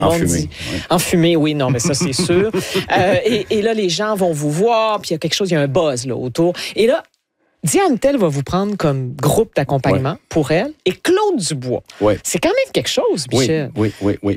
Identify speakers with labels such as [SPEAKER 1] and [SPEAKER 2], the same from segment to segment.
[SPEAKER 1] Enfumé.
[SPEAKER 2] Enfumé, oui, non, mais ça, c'est sûr. Et là, les gens vont vous voir, puis il y a quelque chose, il y a un buzz là, autour. Et là, Diane Tell va vous prendre comme groupe d'accompagnement pour elle. Et Claude Dubois.
[SPEAKER 1] Ouais.
[SPEAKER 2] C'est quand même quelque chose, Michel.
[SPEAKER 1] Oui.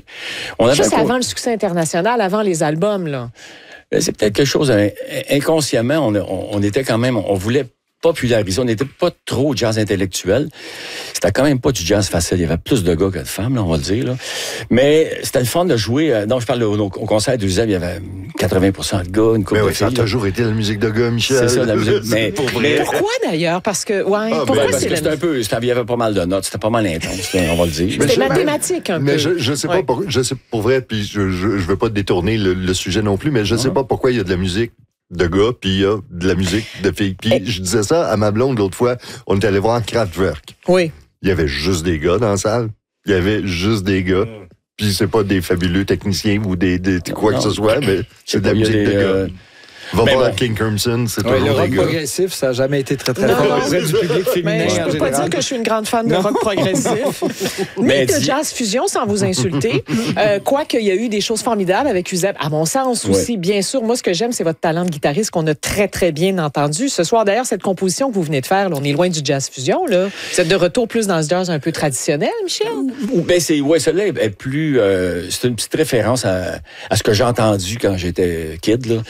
[SPEAKER 2] Ça, c'est avant le succès international, avant les albums, là.
[SPEAKER 1] C'est peut-être quelque chose, inconsciemment, on était quand même, on voulait populariser, on n'était pas trop jazz intellectuel. C'était quand même pas du jazz facile. Il y avait plus de gars que de femmes, là, on va le dire. Là. Mais c'était le fun de jouer. Non, je parle au concert du ZEB, il y avait 80% de gars, une couple de filles.
[SPEAKER 3] Ça a toujours été la musique de gars, Michel.
[SPEAKER 1] C'est ça, la musique. Mais
[SPEAKER 2] pourquoi d'ailleurs? Parce que, pourquoi
[SPEAKER 1] parce que c'était un peu, il y avait pas mal de notes, c'était pas mal intense, on va le dire.
[SPEAKER 2] C'était mathématique un peu.
[SPEAKER 3] Mais je sais pas, je sais pour vrai, puis je veux pas détourner le sujet non plus, mais je sais pas pourquoi il y a de la musique de gars, puis il y a de la musique de filles. Puis je disais ça à ma blonde l'autre fois, on est allé voir Kraftwerk.
[SPEAKER 2] Oui.
[SPEAKER 3] Il y avait juste des gars dans la salle. Il y avait juste des gars. Puis c'est pas des fabuleux techniciens ou des quoi que ce soit, mais c'est de la musique de gars. Va voir King Crimson, c'est toujours
[SPEAKER 4] le rock
[SPEAKER 3] des gars.
[SPEAKER 4] progressif, ça n'a jamais été très fort auprès du public féminin.
[SPEAKER 2] Je peux pas dire que je suis une grande fan de rock progressif, ni de jazz fusion, sans vous insulter. Quoique, il y a eu des choses formidables avec Uzeb. À mon sens aussi, bien sûr. Moi, ce que j'aime, c'est votre talent de guitariste qu'on a très, très bien entendu. Ce soir, d'ailleurs, cette composition que vous venez de faire, là, on est loin du jazz fusion. Là. Vous êtes de retour plus dans ce jazz un peu traditionnel, Michel?
[SPEAKER 1] Celle-là est plus... c'est une petite référence à ce que j'ai entendu quand j'étais kid, là.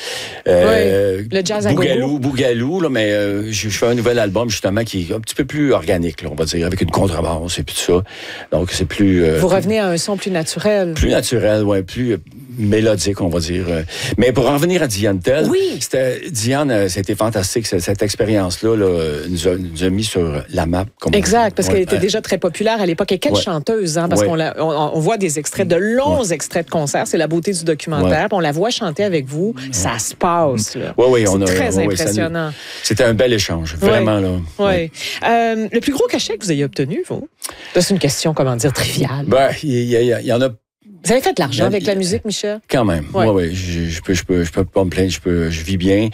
[SPEAKER 2] Le jazz à
[SPEAKER 1] Bougalou, là, mais je fais un nouvel album, justement, qui est un petit peu plus organique, là, on va dire, avec une contrebasse et puis tout ça. Donc, c'est plus...
[SPEAKER 2] Vous revenez à un son plus naturel.
[SPEAKER 1] Plus naturel, oui, plus mélodique, on va dire. Mais pour en revenir à Diane Tell, Diane, c'était fantastique, cette expérience-là, nous a mis sur la map.
[SPEAKER 2] Exact, parce qu'elle était déjà très populaire à l'époque. Et quelle chanteuse, hein, parce qu'on voit des extraits, de longs extraits de concerts, c'est la beauté du documentaire, puis on la voit chanter avec vous, ça se passe. C'est très impressionnant.
[SPEAKER 1] C'était un bel échange, vraiment. Là.
[SPEAKER 2] Oui. Le plus gros cachet que vous ayez obtenu, vous? C'est une question, comment dire, triviale.
[SPEAKER 1] Il y en a.
[SPEAKER 2] Vous avez fait de l'argent avec la musique, Michel?
[SPEAKER 1] Quand même. Oui. Je peux pas me plaindre, je vis bien.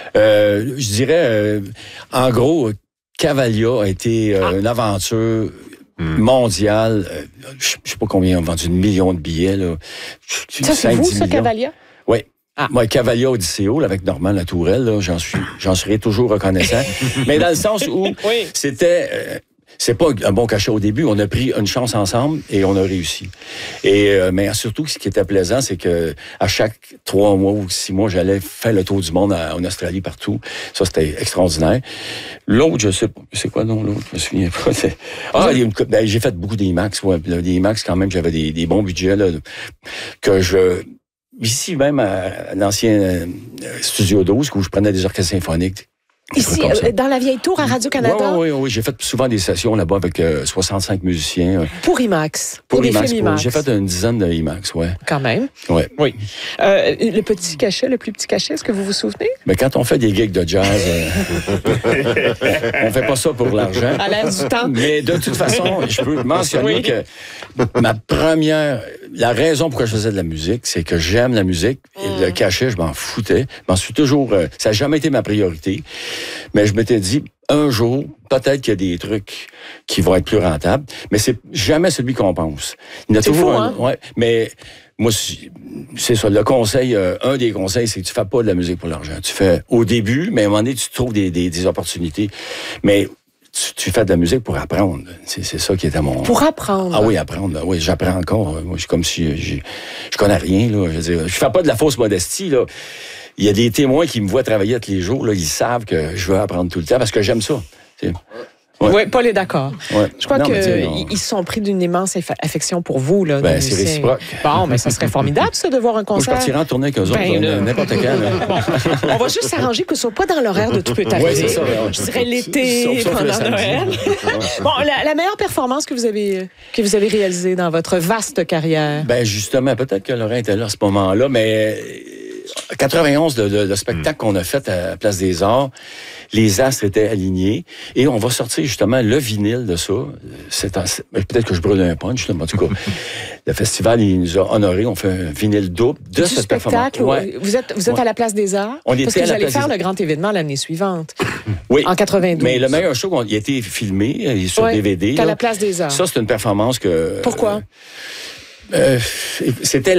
[SPEAKER 1] Je dirais, en gros, Cavalia a été une aventure mondiale. Je sais pas combien ont vendu 1 million de billets. Là.
[SPEAKER 2] Ça, c'est vous, ça, Cavalia?
[SPEAKER 1] Oui. Moi, Cavalia Odysseo, là, avec Normand Latourelle, là, j'en serai toujours reconnaissant. Mais dans le sens où c'était... c'est pas un bon cachet au début. On a pris une chance ensemble et on a réussi. Mais surtout, ce qui était plaisant, c'est que à chaque 3 mois ou 6 mois, j'allais faire le tour du monde en Australie, partout. Ça, c'était extraordinaire. L'autre, je sais pas. C'est quoi, non, l'autre? Je me souviens pas. J'ai fait beaucoup d'IMAX. Des IMAX, quand même, j'avais des bons budgets, là, ici, même, à l'ancien Studio 12, où je prenais des orchestres symphoniques.
[SPEAKER 2] Ici, dans la vieille tour à Radio-Canada?
[SPEAKER 1] Oui. J'ai fait souvent des sessions là-bas avec 65 musiciens.
[SPEAKER 2] Pour IMAX?
[SPEAKER 1] Pour
[SPEAKER 2] des films IMAX?
[SPEAKER 1] J'ai fait une dizaine de IMAX, oui.
[SPEAKER 2] Quand même?
[SPEAKER 1] Oui.
[SPEAKER 2] Le petit cachet, le plus petit cachet, est-ce que vous vous souvenez?
[SPEAKER 1] Mais quand on fait des gigs de jazz, on fait pas ça pour l'argent.
[SPEAKER 2] À l'air du temps.
[SPEAKER 1] Mais de toute façon, je peux mentionner que la raison pourquoi je faisais de la musique, c'est que j'aime la musique. Et le cachet, je m'en foutais. Je m'en suis toujours... ça n'a jamais été ma priorité. Mais je m'étais dit, un jour, peut-être qu'il y a des trucs qui vont être plus rentables, mais c'est jamais celui qu'on pense. Il y a toujours
[SPEAKER 2] hein?
[SPEAKER 1] Mais moi, c'est ça. Le conseil, un des conseils, c'est que tu fais pas de la musique pour l'argent. Tu fais au début, mais à un moment donné, tu trouves des opportunités. Mais tu fais de la musique pour apprendre. C'est ça qui est à mon...
[SPEAKER 2] Pour apprendre?
[SPEAKER 1] Ah oui, apprendre. Oui, j'apprends encore. Moi, je suis comme si je connais rien, là. Je veux dire, je fais pas de la fausse modestie, là. Il y a des témoins qui me voient travailler tous les jours, là, ils savent que je veux apprendre tout le temps parce que j'aime ça.
[SPEAKER 2] Oui, Paul est d'accord.
[SPEAKER 1] Ouais.
[SPEAKER 2] Je crois qu'ils se sont pris d'une immense affection pour vous. Là,
[SPEAKER 1] c'est réciproque.
[SPEAKER 2] Bon, mais ça serait formidable, ça, de voir un concert.
[SPEAKER 1] Moi, je partirai en tournée avec eux autres, n'importe quand.
[SPEAKER 2] On va juste s'arranger que ce soit pas dans l'horaire de Tout peut arriver.
[SPEAKER 1] C'est ça,
[SPEAKER 2] je dirais l'été, pendant Noël. Bon, la meilleure performance que vous avez réalisée dans votre vaste carrière?
[SPEAKER 1] Justement, peut-être que Laurent était là à ce moment-là, mais... 91, le spectacle qu'on a fait à Place des Arts, les astres étaient alignés et on va sortir justement le vinyle de ça. Peut-être que je brûle un punch, là, mais en tout cas, le festival, il nous a honorés. On fait un vinyle double de ce spectacle.
[SPEAKER 2] Ouais. Vous êtes à la Place des Arts? Parce que vous allez faire le grand événement l'année suivante.
[SPEAKER 1] Oui.
[SPEAKER 2] En 92.
[SPEAKER 1] Mais le meilleur show, il a été filmé, il est sur DVD.
[SPEAKER 2] À la Place des Arts.
[SPEAKER 1] Ça, c'est une performance que...
[SPEAKER 2] Pourquoi?
[SPEAKER 1] C'était